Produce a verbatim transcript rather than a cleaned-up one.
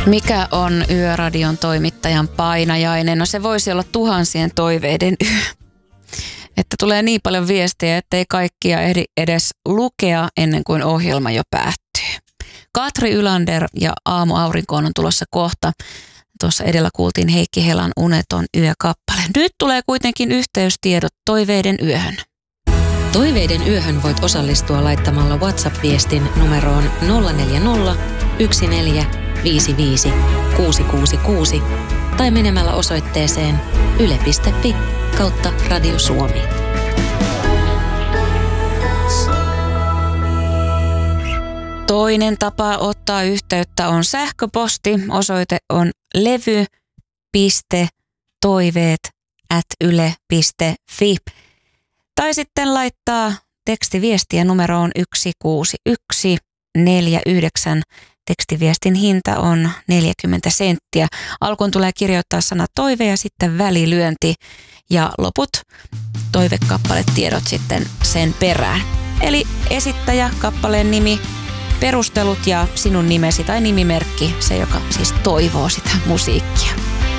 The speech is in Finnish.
Mikä on Yöradion toimittajan painajainen? No se voisi olla tuhansien toiveiden yö. Että tulee niin paljon viestejä, ettei kaikkia ehdi edes lukea ennen kuin ohjelma jo päättyy. Katri Ylander ja Aamu aurinkoon on tulossa kohta. Tuossa edellä kuultiin Heikki Helan Uneton yökappale. Nyt tulee kuitenkin yhteystiedot Toiveiden yöhön. Toiveiden yöhön voit osallistua laittamalla WhatsApp-viestin numeroon nolla neljä nolla, yksi neljä, viisi viisi, kuusi kuusi kuusi tai menemällä osoitteeseen yle piste fi kautta Radio Suomi. Toinen tapa ottaa yhteyttä on sähköposti. Osoite on levy piste toiveet ät yle piste fi. Tai sitten laittaa tekstiviestiä numeroon yksi kuusi yksi neljä yhdeksän. Tekstiviestin hinta on neljäkymmentä senttiä. Alkuun tulee kirjoittaa sana toive ja sitten välilyönti ja loput toivekappaletiedot sitten sen perään. Eli esittäjä, kappaleen nimi, perustelut ja sinun nimesi tai nimimerkki, se joka siis toivoo sitä musiikkia.